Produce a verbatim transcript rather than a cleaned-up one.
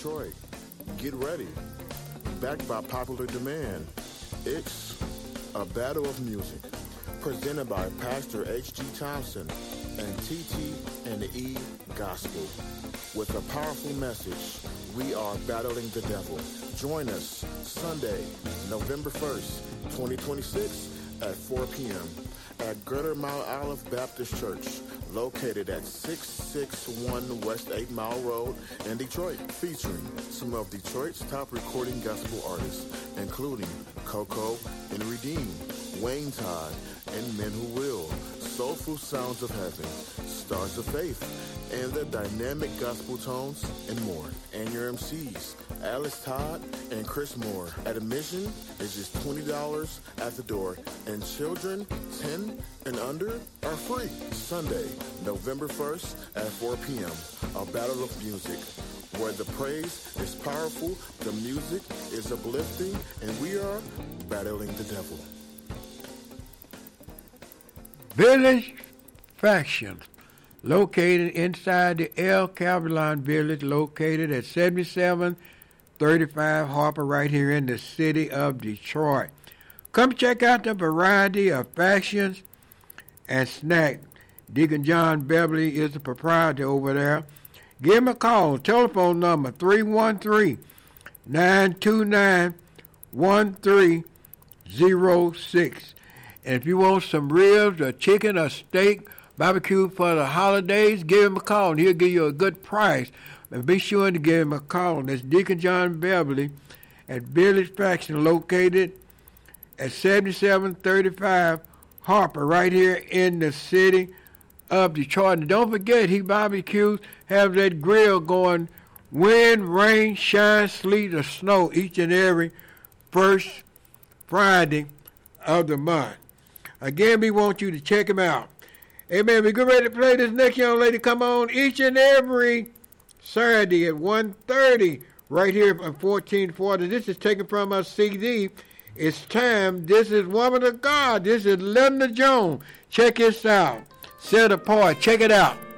Detroit. Get ready. Backed by popular demand, it's A Battle of Music, presented by Pastor H G Thompson and T T and the E Gospel. With a powerful message, we are battling the devil. Join us Sunday, November first, twenty twenty-six at four p.m. at Greater Mount Olive Baptist Church, located at six sixty-one West eight Mile Road in Detroit, featuring some of Detroit's top recording gospel artists, including Coco and Redeem, Wayne Todd, and Men Who Will, Soulful Sounds of Heaven, Stars of Faith, and the dynamic gospel tones, and more. And your M Cs, Alice Todd and Chris Moore. Admission is just twenty dollars at the door, and children ten and under are free. Sunday, November first at four p.m., A Battle of Music, where the praise is powerful, the music is uplifting, and we are battling the devil. Village Faction, located inside the El Cavalon Village, located at seventy-seven thirty-five Harper, right here in the city of Detroit. Come check out the variety of factions and snack. Deacon John Beverly is the proprietor over there. Give him a call. Telephone number three one three, nine two nine, one three zero six. And if you want some ribs or chicken or steak, barbecue for the holidays, give him a call and he'll give you a good price. And be sure to give him a call. That's Deacon John Beverly at Village Faction, located at seventy-seven thirty-five Harper, right here in the city of Detroit. And don't forget, he barbecues, have that grill going wind, rain, shine, sleet, or snow each and every first Friday of the month. Again, we want you to check him out. Amen. We get ready to play this next young lady. Come on each and every Saturday at one thirty right here at fourteen forty. This is taken from our C D. It's time. This is Woman of God. This is Linda Jones. Check this out. Set apart. Check it out.